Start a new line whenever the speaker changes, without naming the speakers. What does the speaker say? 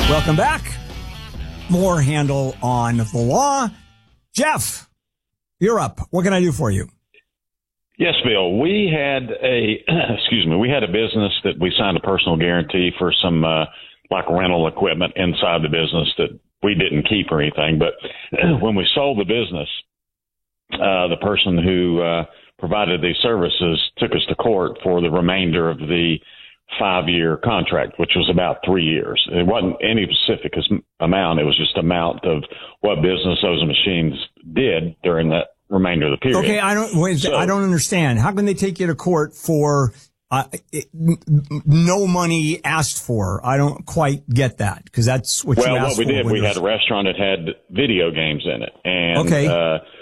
Welcome back. More Handel on the Law. Jeff, you're up. What can I do for you?
Yes, Bill. We had we had a business that we signed a personal guarantee for some like rental equipment inside the business that we didn't keep or anything. But when we sold the business, the person who provided these services took us to court for the remainder of the 5-year contract, which was about 3 years. It wasn't any specific amount. It was just amount of what business those machines did during that remainder of the period.
Okay, I don't understand. How can they take you to court for no money asked for? I don't quite get that, because that's what you asked for.
Well, what we did, we had a restaurant that had video games in it. And,
okay.